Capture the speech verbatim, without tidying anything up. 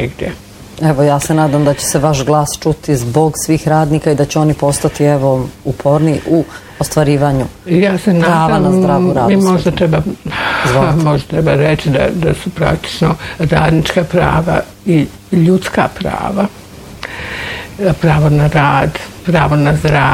nigdje. Evo, ja se nadam da će se vaš glas čuti zbog svih radnika i da će oni postati evo uporni u ostvarivanju ja se prava na zdravu radu. I možda treba, možda treba reći da, da su praktično radnička prava i ljudska prava, pravo na rad, pravo na zdravlje,